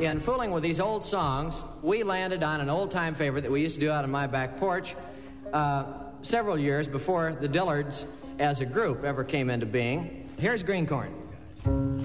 in fooling with these old songs, we landed on an old-time favorite that we used to do out on my back porch several years before the Dillards as a group ever came into being. Here's Green Corn.